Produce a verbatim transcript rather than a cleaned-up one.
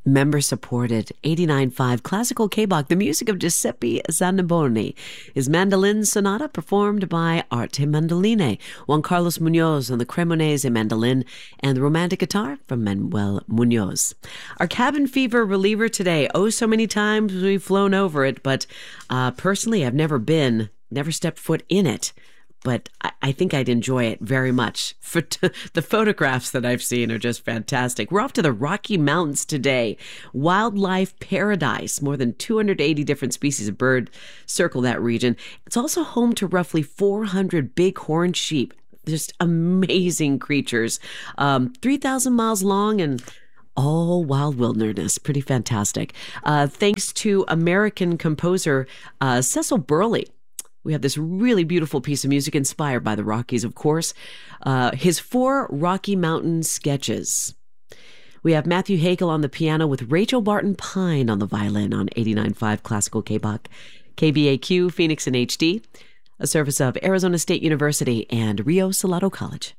member-supported eighty-nine point five classical K-Bach, the music of Giuseppe Zanniboni. His mandolin sonata performed by Arte Mandoline, Juan Carlos Munoz on the Cremonese mandolin, and the romantic guitar from Manuel Munoz. Our cabin fever reliever today. Oh, so many times we've flown over it, but uh, personally I've never been, never stepped foot in it. But I, I think I'd enjoy it very much. For t- the photographs that I've seen are just fantastic. We're off to the Rocky Mountains today. Wildlife paradise. More than two hundred eighty different species of bird circle that region. It's also home to roughly four hundred bighorn sheep. Just amazing creatures. Um, three thousand miles long and all wild wilderness. Pretty fantastic. Uh, thanks to American composer uh, Cecil Burley. We have this really beautiful piece of music inspired by the Rockies, of course. Uh, his four Rocky Mountain sketches. We have Matthew Hagel on the piano with Rachel Barton Pine on the violin on eighty-nine point five Classical K-Bach. K B A Q, Phoenix in H D, a service of Arizona State University and Rio Salado College.